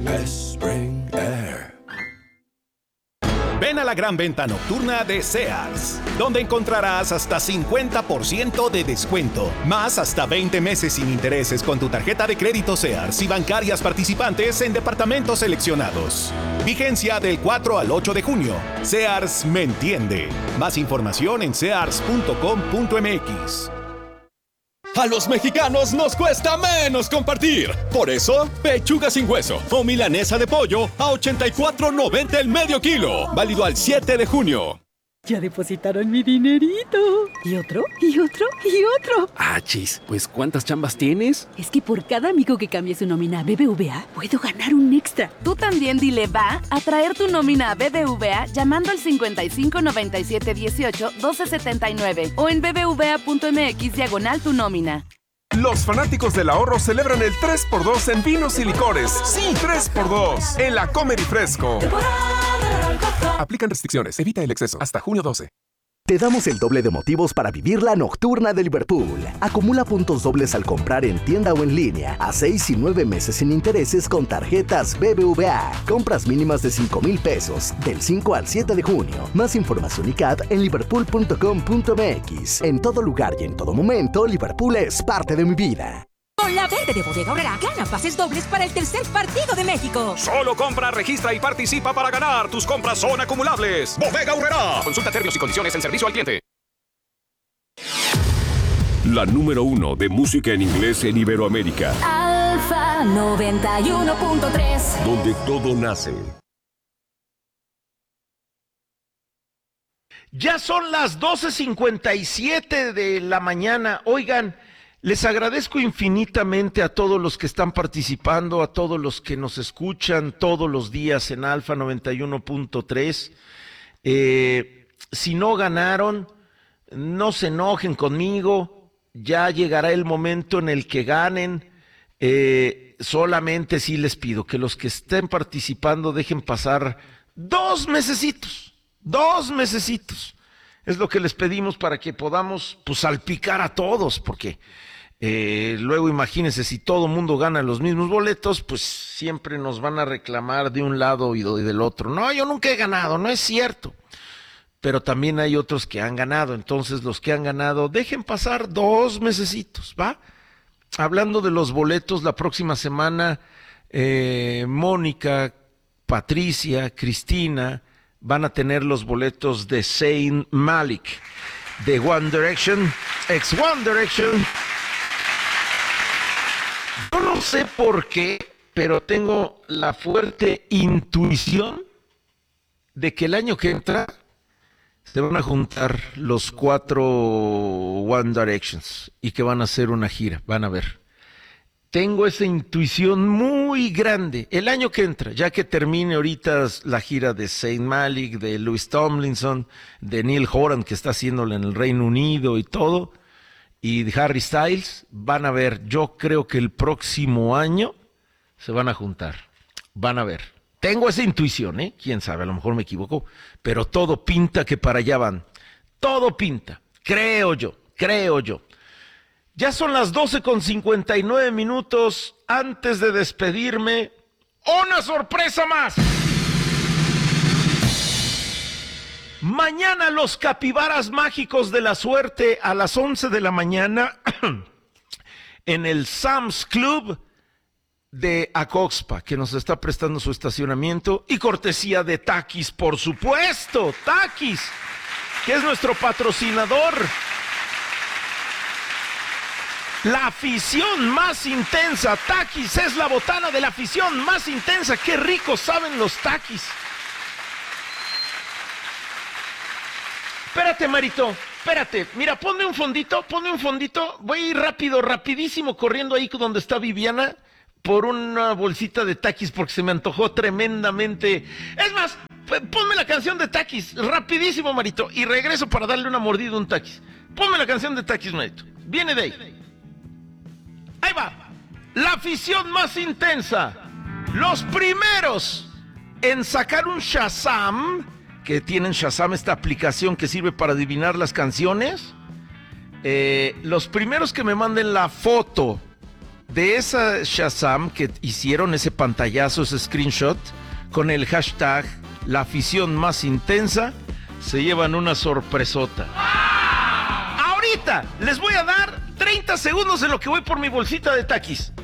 Spring Air. Ven a la gran venta nocturna de Sears, donde encontrarás hasta 50% de descuento, más hasta 20 meses sin intereses con tu tarjeta de crédito Sears y bancarias participantes en departamentos seleccionados. Vigencia del 4 al 8 de junio. Sears me entiende. Más información en sears.com.mx. A los mexicanos nos cuesta menos compartir. Por eso, pechuga sin hueso o milanesa de pollo a $84.90 el medio kilo. Válido al 7 de junio. Ya depositaron mi dinerito. ¿Y otro? ¿Y otro? ¿Y otro? Chis, pues ¿cuántas chambas tienes? Es que por cada amigo que cambie su nómina a BBVA, puedo ganar un extra. Tú también dile va a traer tu nómina a BBVA llamando al 55 97 18 12 79 o en bbva.mx/tu nómina. Los fanáticos del ahorro celebran el 3x2 en vinos y licores. Sí, 3x2 en la Comer y Fresco. Aplican restricciones. Evita el exceso. Hasta junio 12. Te damos el doble de motivos para vivir la nocturna de Liverpool. Acumula puntos dobles al comprar en tienda o en línea a 6 y 9 meses sin intereses con tarjetas BBVA. Compras mínimas de $5,000 del 5 al 7 de junio. Más información y CAT en liverpool.com.mx. En todo lugar y en todo momento, Liverpool es parte de mi vida. Con la verde de Bodega Aurrerá, gana pases dobles para el tercer partido de México. Solo compra, registra y participa para ganar. Tus compras son acumulables. Bodega Aurrerá. Consulta términos y condiciones en servicio al cliente. La número 1 de música en inglés en Iberoamérica. Alfa 91.3. Donde todo nace. Ya son las 12:57 de la mañana. Oigan, les agradezco infinitamente a todos los que están participando, a todos los que nos escuchan todos los días en Alfa 91.3. Si no ganaron, no se enojen conmigo, ya llegará el momento en el que ganen. Solamente sí les pido que los que estén participando dejen pasar 2 mesecitos. 2 mesecitos. Es lo que les pedimos para que podamos salpicar a todos, porque luego imagínense, si todo mundo gana los mismos boletos, pues siempre nos van a reclamar de un lado y del otro. No, yo nunca he ganado, no es cierto. Pero también hay otros que han ganado, entonces los que han ganado, dejen pasar 2 mesecitos, ¿va? Hablando de los boletos, la próxima semana, Mónica, Patricia, Cristina van a tener los boletos de Zayn Malik, de One Direction, ex One Direction. Yo no sé por qué, pero tengo la fuerte intuición de que el año que entra se van a juntar los 4 One Directions y que van a hacer una gira, van a ver. Tengo esa intuición muy grande. El año que entra, ya que termine ahorita la gira de Zayn Malik, de Louis Tomlinson, de Neil Horan, que está haciéndolo en el Reino Unido y todo, y de Harry Styles, van a ver, yo creo que el próximo año se van a juntar. Van a ver. Tengo esa intuición, quién sabe, a lo mejor me equivoco, pero todo pinta que para allá van. Todo pinta. Creo yo. Ya son las 12:59. Antes de despedirme, ¡una sorpresa más! Mañana los capibaras mágicos de la suerte a las 11 de la mañana en el Sam's Club de Acoxpa, que nos está prestando su estacionamiento y cortesía de Takis, por supuesto, Takis, que es nuestro patrocinador. La afición más intensa, Takis es la botana de la afición más intensa. Qué ricos saben los Takis. Espérate, Marito, espérate. Mira, ponme un fondito. Voy a ir rapidísimo, corriendo ahí donde está Viviana por una bolsita de Takis porque se me antojó tremendamente. Es más, ponme la canción de Takis, rapidísimo, Marito, y regreso para darle una mordida a un Takis. Ponme la canción de Takis, Marito. Viene de ahí. Ahí va. La afición más intensa. Los primeros en sacar un Shazam, que tienen Shazam, esta aplicación que sirve para adivinar las canciones. Los primeros que me manden la foto de esa Shazam que hicieron, ese pantallazo, ese screenshot, con el hashtag La afición más intensa, se llevan una sorpresota. Ahorita les voy a dar 30 segundos en lo que voy por mi bolsita de Takis.